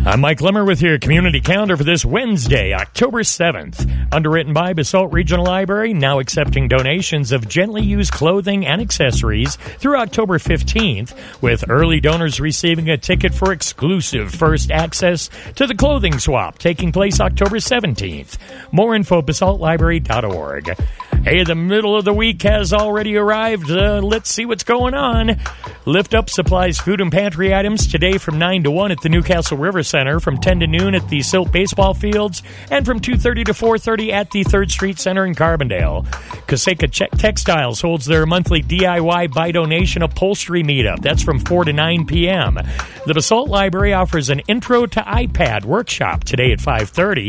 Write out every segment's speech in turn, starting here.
I'm Mike Limmer with your community calendar for this Wednesday, October 7th. Underwritten by Basalt Regional Library, now accepting donations of gently used clothing and accessories through October 15th, with early donors receiving a ticket for exclusive first access to the clothing swap taking place October 17th. More info, basaltlibrary.org. Hey, the middle of the week has already arrived. Let's see what's going on. Lift Up supplies food and pantry items today from 9 to 1 at the Newcastle River Center, from 10 to noon at the Silt Baseball Fields, and from 2:30 to 4:30 at the 3rd Street Center in Carbondale. Kaseka Textiles holds their monthly DIY by donation upholstery meetup. That's from 4 to 9 p.m. The Basalt Library offers an Intro to iPad workshop today at 5:30.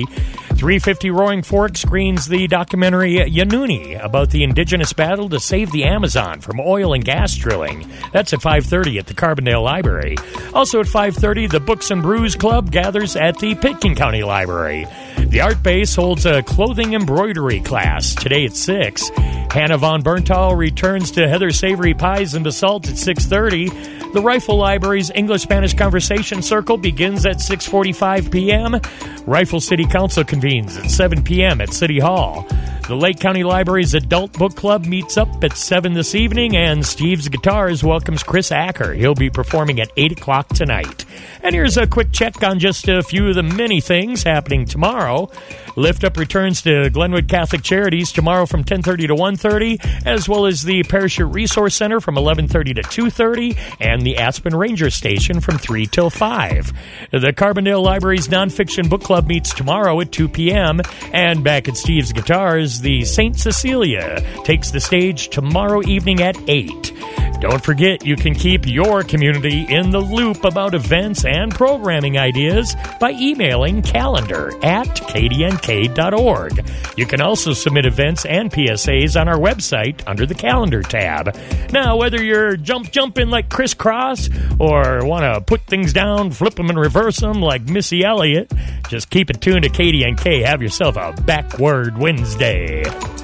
350 Roaring Fork screens the documentary Yanuni about the indigenous battle to save the Amazon from oil and gas drilling. That's at 5:30 at the Carbondale Library. Also at 5:30, the Books and Brews Club gathers at the Pitkin County Library. The Art Base holds a clothing embroidery class today at 6. Hannah Von Berntal returns to Heather Savory Pies in Basalt at 6:30. The Rifle Library's English-Spanish Conversation Circle begins at 6:45 p.m. Rifle City Council convenes at 7 p.m. at City Hall. The Lake County Library's Adult Book Club meets up at 7 this evening, and Steve's Guitars welcomes Chris Acker. He'll be performing at 8 o'clock tonight. And here's a quick check on just a few of the many things happening tomorrow. Lift Up returns to Glenwood Catholic Charities tomorrow from 10:30 to 1:30, as well as the Parachute Resource Center from 11:30 to 2:30, and the Aspen Ranger Station from 3 till 5. The Carbondale Library's Nonfiction Book Club meets tomorrow at 2 p.m., and back at Steve's Guitars, the St. Cecilia takes the stage tomorrow evening at 8. Don't forget, you can keep your community in the loop about events and programming ideas by emailing calendar@kdnk.org. You can also submit events and PSAs on our website under the Calendar tab. Now, whether you're jumping like Criss Cross or want to put things down, flip them and reverse them like Missy Elliott, just keep it tuned to KDNK. Have yourself a Backward Wednesday.